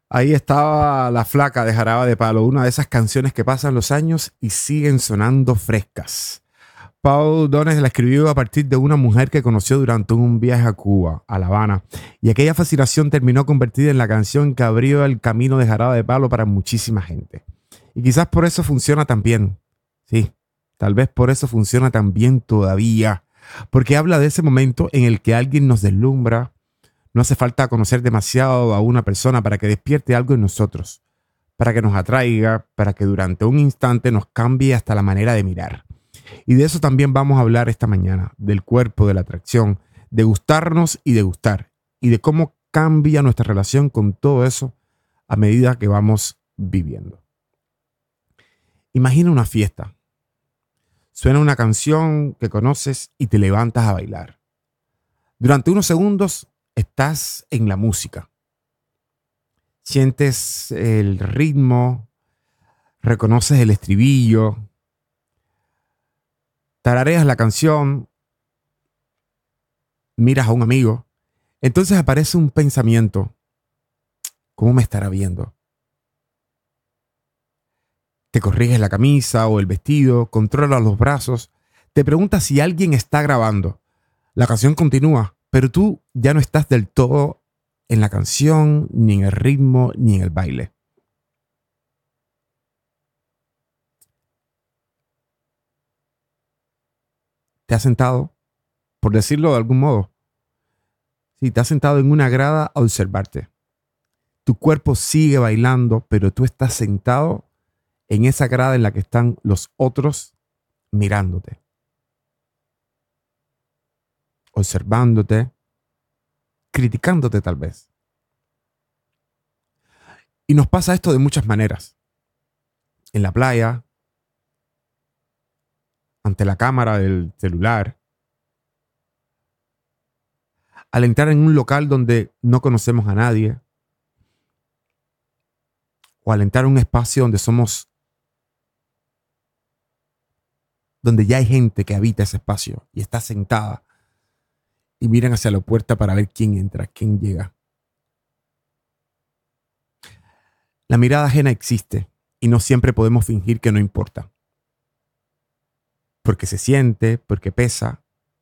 Ahí estaba La Flaca de Jarabe de Palo, una de esas canciones que pasan los años y siguen sonando frescas. Paul Dones la escribió a partir de una mujer que conoció durante un viaje a Cuba, a La Habana, y aquella fascinación terminó convertida en la canción que abrió el camino de Jarabe de Palo para muchísima gente. Y quizás por eso funciona tan bien. Sí, tal vez por eso funciona tan bien todavía, porque habla de ese momento en el que alguien nos deslumbra. No hace falta conocer demasiado a una persona para que despierte algo en nosotros, para que nos atraiga, para que durante un instante nos cambie hasta la manera de mirar. Y de eso también vamos a hablar esta mañana, del cuerpo, de la atracción, de gustarnos y de gustar, y de cómo cambia nuestra relación con todo eso a medida que vamos viviendo. Imagina una fiesta. Suena una canción que conoces y te levantas a bailar. Durante unos segundos estás en la música. Sientes el ritmo, reconoces el estribillo, tarareas la canción, miras a un amigo. Entonces aparece un pensamiento. ¿Cómo me estará viendo? Te corriges la camisa o el vestido, controlas los brazos, te preguntas si alguien está grabando. La canción continúa, pero tú ya no estás del todo en la canción, ni en el ritmo, ni en el baile. Te has sentado, por decirlo de algún modo. Sí, te has sentado en una grada a observarte. Tu cuerpo sigue bailando, pero tú estás sentado en esa grada en la que están los otros mirándote, observándote, criticándote tal vez. Y nos pasa esto de muchas maneras. En la playa, ante la cámara del celular, al entrar en un local donde no conocemos a nadie, o al entrar en un espacio donde ya hay gente que habita ese espacio y está sentada y miran hacia la puerta para ver quién entra, quién llega. La mirada ajena existe y no siempre podemos fingir que no importa. Porque se siente, porque pesa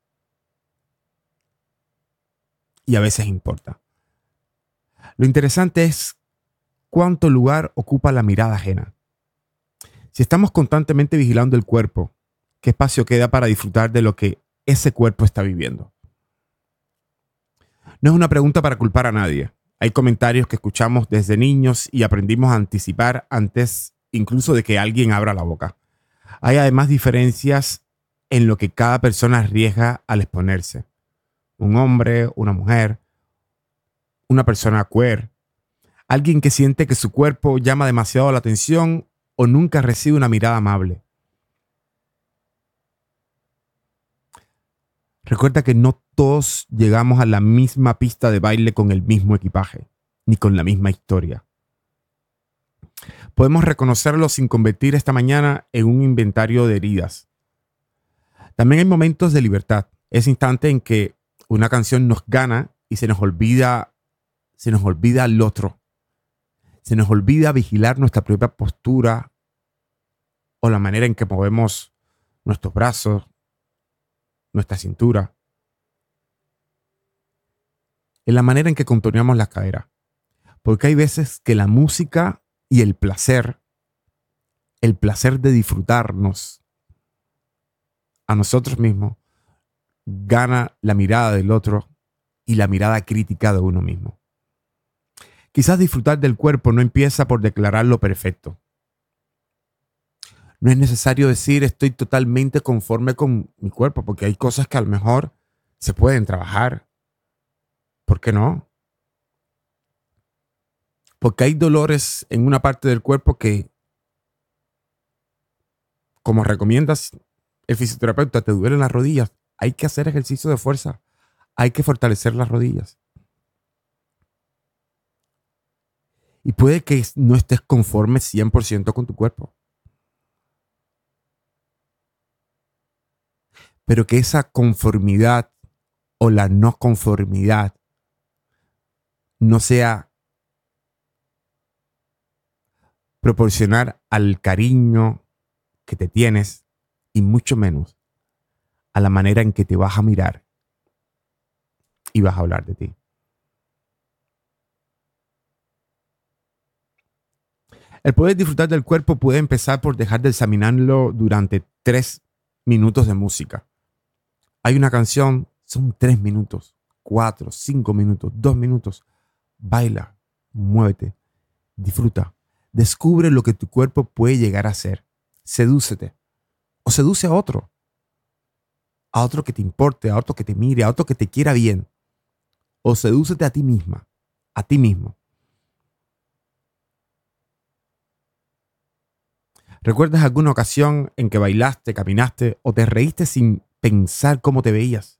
y a veces importa. Lo interesante es cuánto lugar ocupa la mirada ajena. Si estamos constantemente vigilando el cuerpo, ¿qué espacio queda para disfrutar de lo que ese cuerpo está viviendo? No es una pregunta para culpar a nadie. Hay comentarios que escuchamos desde niños y aprendimos a anticipar antes incluso de que alguien abra la boca. Hay además diferencias en lo que cada persona arriesga al exponerse. Un hombre, una mujer, una persona queer, alguien que siente que su cuerpo llama demasiado la atención o nunca recibe una mirada amable. Recuerda que no todos llegamos a la misma pista de baile con el mismo equipaje, ni con la misma historia. Podemos reconocerlo sin convertir esta mañana en un inventario de heridas. También hay momentos de libertad, ese instante en que una canción nos gana y se nos olvida el otro. Se nos olvida vigilar nuestra propia postura o la manera en que movemos nuestros brazos, nuestra cintura, en la manera en que contorneamos la cadera. Porque hay veces que la música y el placer de disfrutarnos a nosotros mismos, gana la mirada del otro y la mirada crítica de uno mismo. Quizás disfrutar del cuerpo no empieza por declararlo perfecto. No es necesario decir estoy totalmente conforme con mi cuerpo, porque hay cosas que a lo mejor se pueden trabajar. ¿Por qué no? Porque hay dolores en una parte del cuerpo que, como recomiendas el fisioterapeuta, te duelen las rodillas. Hay que hacer ejercicio de fuerza. Hay que fortalecer las rodillas. Y puede que no estés conforme 100% con tu cuerpo. Pero que esa conformidad o la no conformidad no sea proporcionar al cariño que te tienes y mucho menos a la manera en que te vas a mirar y vas a hablar de ti. El poder disfrutar del cuerpo puede empezar por dejar de examinarlo durante 3 minutos de música. Hay una canción, son 3 minutos, 4, 5 minutos, 2 minutos. Baila, muévete, disfruta. Descubre lo que tu cuerpo puede llegar a ser. Sedúcete. O seduce a otro. A otro que te importe, a otro que te mire, a otro que te quiera bien. O sedúcete a ti misma, a ti mismo. ¿Recuerdas alguna ocasión en que bailaste, caminaste o te reíste sin pensar cómo te veías?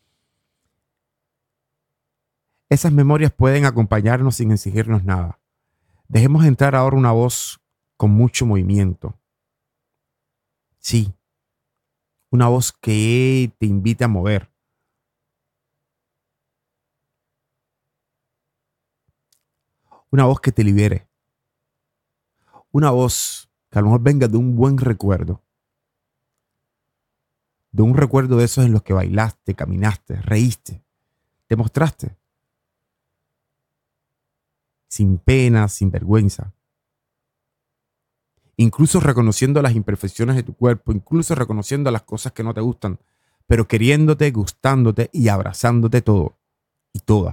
Esas memorias pueden acompañarnos sin exigirnos nada. Dejemos entrar ahora una voz con mucho movimiento. Sí, una voz que te invite a mover. Una voz que te libere. Una voz que a lo mejor venga de un buen recuerdo. De un recuerdo de esos en los que bailaste, caminaste, reíste, te mostraste. Sin pena, sin vergüenza. Incluso reconociendo las imperfecciones de tu cuerpo, incluso reconociendo las cosas que no te gustan, pero queriéndote, gustándote y abrazándote todo y toda.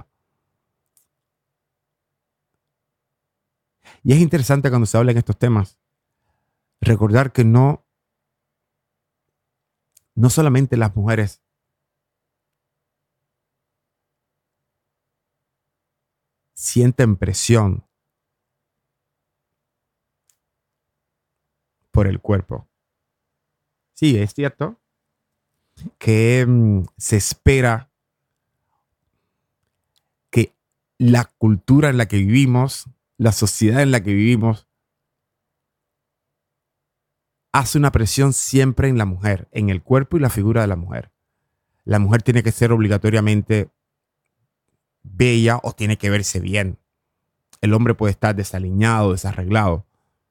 Y es interesante cuando se habla en estos temas, recordar que no solamente las mujeres sienten presión por el cuerpo. Sí, es cierto que se espera que la cultura en la que vivimos, la sociedad en la que vivimos, hace una presión siempre en la mujer, en el cuerpo y la figura de la mujer. La mujer tiene que ser obligatoriamente bella o tiene que verse bien. El hombre puede estar desaliñado, desarreglado.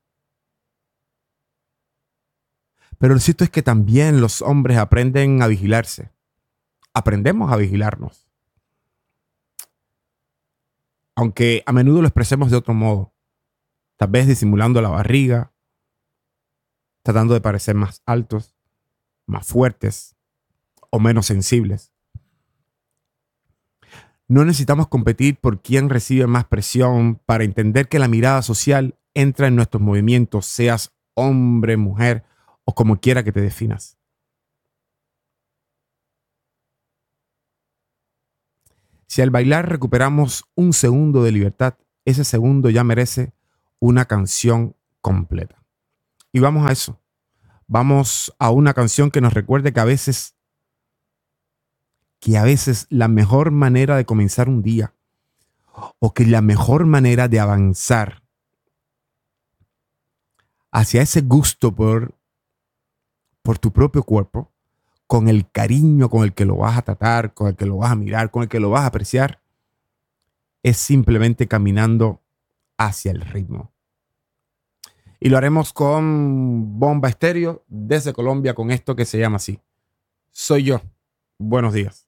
Pero lo cierto es que también los hombres aprenden a vigilarse. Aprendemos a vigilarnos. Aunque a menudo lo expresemos de otro modo. Tal vez disimulando la barriga, tratando de parecer más altos, más fuertes o menos sensibles. No necesitamos competir por quién recibe más presión para entender que la mirada social entra en nuestros movimientos, seas hombre, mujer o como quiera que te definas. Si al bailar recuperamos un segundo de libertad, ese segundo ya merece una canción completa. Y vamos a eso. Vamos a una canción que nos recuerde que a veces la mejor manera de comenzar un día o que la mejor manera de avanzar hacia ese gusto por tu propio cuerpo, con el cariño con el que lo vas a tratar, con el que lo vas a mirar, con el que lo vas a apreciar, es simplemente caminando hacia el ritmo. Y lo haremos con Bomba Estéreo desde Colombia con esto que se llama así. Soy yo. Buenos días.